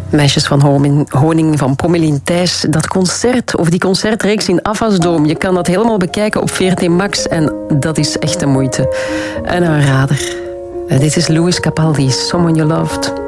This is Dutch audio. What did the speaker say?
Meisjes van Honing van Pommelien Thijs. Dat concert, of die concertreeks in Avasdome, je kan dat helemaal bekijken op VRT Max en dat is echt de moeite. Een aanrader. Dit is Louis Capaldi, Someone You Loved.